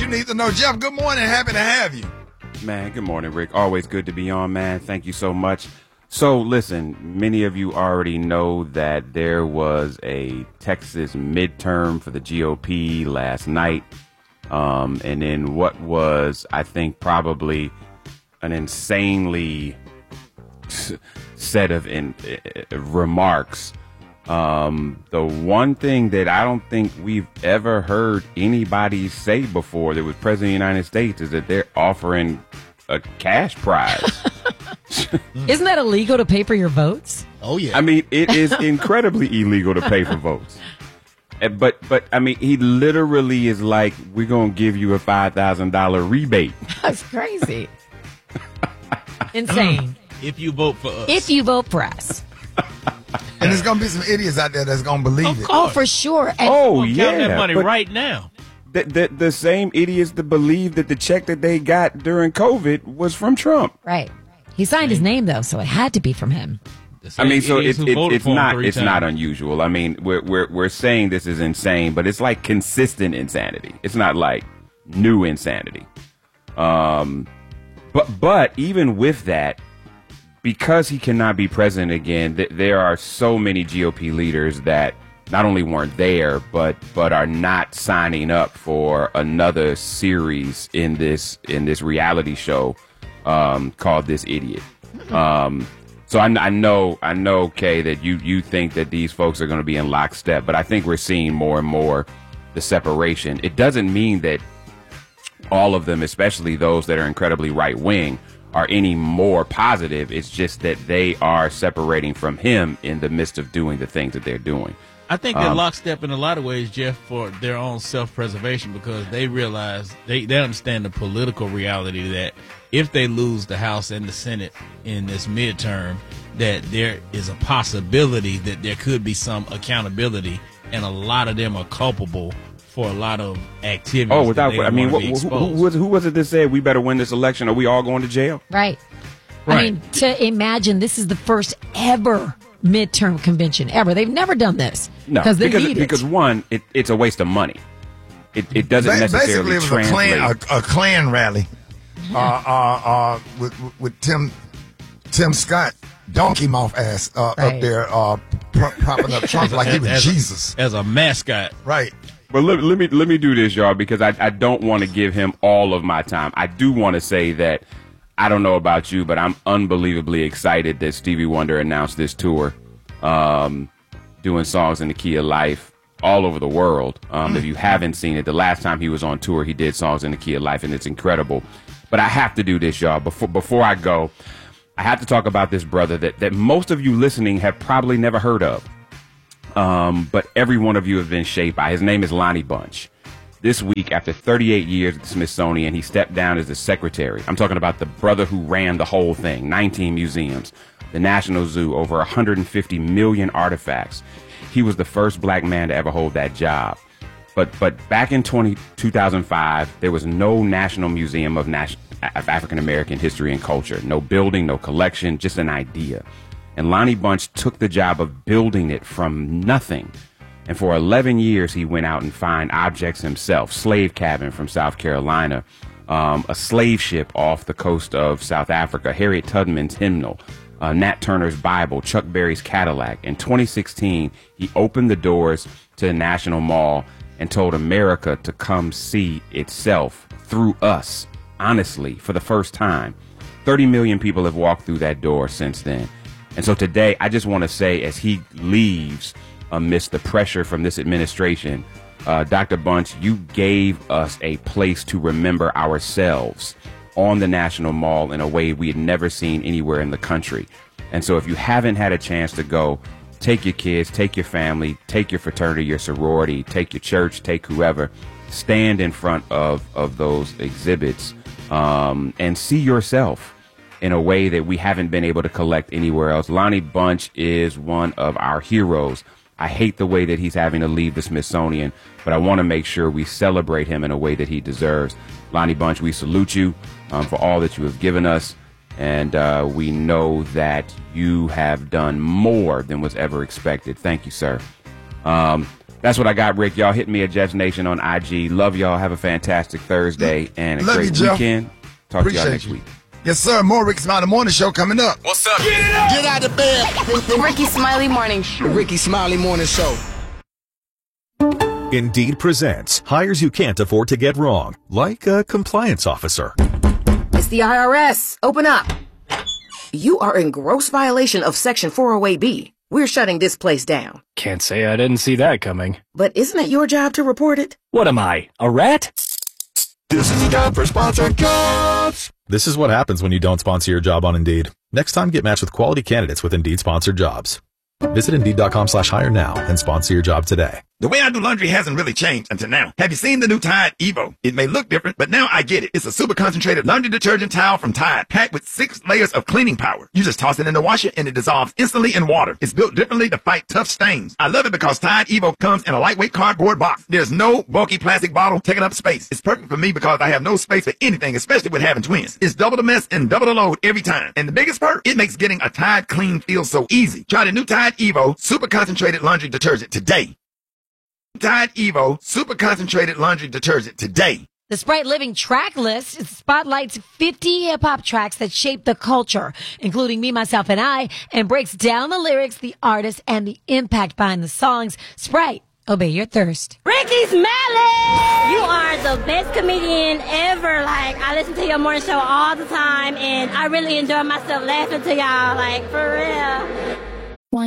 need to know. Jeff, good morning. Happy to have you. Man, good morning, Rick. Always good to be on, man. Thank you so much. So, listen, many of you already know that there was a Texas midterm for the GOP last night. And then what was, I think, probably an insanely set of remarks. The one thing that I don't think we've ever heard anybody say before that was President of the United States is that they're offering a cash prize. Isn't that illegal to pay for your votes? Oh, yeah. I mean, it is incredibly illegal to pay for votes. But I mean, he literally is like, we're going to give you a $5,000 rebate. That's crazy. Insane. If you vote for us. If you vote for us. And there's going to be some idiots out there that's going to believe it. Oh, for sure. And Count that money right now. The same idiots that believe that the check that they got during COVID was from Trump. Right. He signed his name, though, so it had to be from him. I mean, so it's not unusual. I mean, we're saying this is insane, but it's like consistent insanity. It's not like new insanity. But even with that, because he cannot be president again, there are so many GOP leaders that not only weren't there, but are not signing up for another series in this reality show called This Idiot. So I know, Kay, that you think that these folks are going to be in lockstep, but I think we're seeing more and more the separation. It doesn't mean that all of them, especially those that are incredibly right wing, are any more positive. It's just that they are separating from him in the midst of doing the things that they're doing. I think they're lockstep in a lot of ways, Jeff, for their own self-preservation, because they realize they understand the political reality that if they lose the House and the Senate in this midterm, that there is a possibility that there could be some accountability, and a lot of them are culpable for a lot of activities. Oh, who was it that said we better win this election or we all going to jail? Right. I mean, to imagine this is the first ever midterm convention ever. They've never done this. No, because one, it's a waste of money. It doesn't necessarily basically it was translate. a Klan rally with Tim Scott donkey mouth ass up there propping up Trump like he was Jesus as a mascot. Right. But let me do this, y'all, because I don't want to give him all of my time. I do want to say that I don't know about you, but I'm unbelievably excited that Stevie Wonder announced this tour, doing songs in the key of life all over the world. If you haven't seen it, the last time he was on tour, he did songs in the key of life, and it's incredible. But I have to do this, y'all. Before I go, I have to talk about this brother that most of you listening have probably never heard of. But every one of you have been shaped by. His name is Lonnie Bunch. This week, after 38 years at the Smithsonian, he stepped down as the secretary. I'm talking about the brother who ran the whole thing, 19 museums, the National Zoo, over 150 million artifacts. He was the first black man to ever hold that job. But back in 2005, there was no National Museum of African American History and Culture. No building, no collection, just an idea. And Lonnie Bunch took the job of building it from nothing. And for 11 years, he went out and found objects himself. Slave cabin from South Carolina, a slave ship off the coast of South Africa, Harriet Tubman's hymnal, Nat Turner's Bible, Chuck Berry's Cadillac. In 2016, he opened the doors to the National Mall and told America to come see itself through us, honestly, for the first time. 30 million people have walked through that door since then. And so today, I just want to say, as he leaves amidst the pressure from this administration, Dr. Bunch, you gave us a place to remember ourselves on the National Mall in a way we had never seen anywhere in the country. And so if you haven't had a chance to go, take your kids, take your family, take your fraternity, your sorority, take your church, take whoever, stand in front of those exhibits and see yourself in a way that we haven't been able to collect anywhere else. Lonnie Bunch is one of our heroes. I hate the way that he's having to leave the Smithsonian, but I want to make sure we celebrate him in a way that he deserves. Lonnie Bunch, we salute you for all that you have given us, and we know that you have done more than was ever expected. Thank you, sir. That's what I got, Rick. Y'all hit me at Jeff's Nation on IG. Love y'all. Have a fantastic Thursday and a great weekend. Talk to y'all next week. Yes, sir. More Ricky Smiley Morning Show coming up. What's up? Get it up. Get out of bed. The Ricky Smiley Morning Show. The Ricky Smiley Morning Show. Indeed presents hires you can't afford to get wrong, like a compliance officer. It's the IRS. Open up. You are in gross violation of Section 408B. We're shutting this place down. Can't say I didn't see that coming. But isn't it your job to report it? What am I, a rat? This is the time for sponsored jobs. This is what happens when you don't sponsor your job on Indeed. Next time, get matched with quality candidates with Indeed sponsored jobs. Visit Indeed.com/hire now and sponsor your job today. The way I do laundry hasn't really changed until now. Have you seen the new Tide Evo? It may look different, but now I get it. It's a super concentrated laundry detergent towel from Tide, packed with 6 layers of cleaning power. You just toss it in the washer and it dissolves instantly in water. It's built differently to fight tough stains. I love it because Tide Evo comes in a lightweight cardboard box. There's no bulky plastic bottle taking up space. It's perfect for me because I have no space for anything, especially with having twins. It's double the mess and double the load every time. And the biggest perk, it makes getting a Tide clean feel so easy. Try the new Tide Evo super concentrated laundry detergent today. Tide Evo Super Concentrated Laundry Detergent today. The Sprite Living track list spotlights 50 hip-hop tracks that shape the culture, including Me, Myself, and I, and breaks down the lyrics, the artists, and the impact behind the songs. Sprite, obey your thirst. Ricky Smiley! You are the best comedian ever. Like, I listen to your morning show all the time, and I really enjoy myself laughing to y'all, like, for real.